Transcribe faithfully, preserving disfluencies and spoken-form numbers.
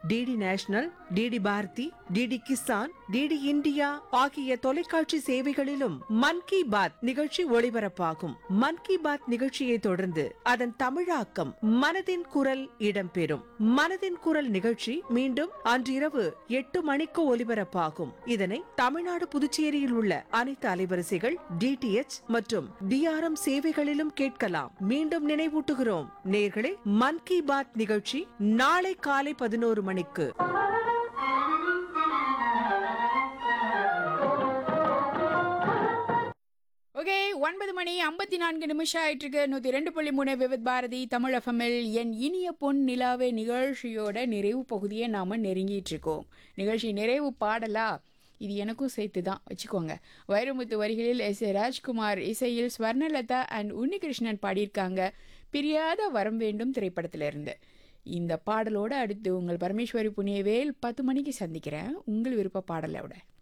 DD national, DD Bharathi, DD Kisan, DD India ஆகிய தொலைக்காட்சி சேவைகளிலும் மன் கி பாத் நிகழ்ச்சி ஒளிபரப்பாகும். மன் கி பாத் நிகழ்ச்சியை தொடர்ந்து அதன் தமிழாக்கம் மனதின் குரல் இடம்பெறும். மனதின் குரல் நிகழ்ச்சி மீண்டும் அன்றிரவு எட்டு மணிக்கு ஒலிபரப்பாகும். இதனை தமிழ்நாடு, புதுச்சேரியில் உள்ள அனைத்து அலைவரிசைகள், டிடிஎச் மற்றும் டிஆர்எம் சேவைகளிலும் கேட்கலாம். மீண்டும் நினைவூட்டுகிறோம் நேயர்களே, மன் கி பாத் நிகழ்ச்சி நாளை காலை பதினோரு மணிக்கு. ஓகே, ஒன்பது மணி ஐம்பத்தி நான்கு நிமிஷம் ஆயிட்டு இருக்கு. நூத்தி ரெண்டு புள்ளி மூணு விவித் பாரதி தமிழ் எஃப்எம்எல் என் இனிய பொன் நிலாவே நிகழ்ச்சியோட நிறைவு பகுதியை நாம நெருங்கிட்டு இருக்கோம். நிகழ்ச்சி நிறைவு பாடலா இது எனக்கும் சேர்த்து தான் வச்சுக்கோங்க. வைரமுத்து வரிகளில் எஸ் ஏ ராஜ்குமார் இசையில் ஸ்வர்ணலதா அண்ட் உன்னிகிருஷ்ணன் பாடியிருக்காங்க. பிரியாத வரம் வேண்டும் திரைப்படத்துல இருந்து. இந்த பாடலோட அடுத்து உங்கள் பரமேஸ்வரி புனியவேல் பத்து மணிக்கு சந்திக்கிறேன் உங்கள் விருப்ப பாடலோட.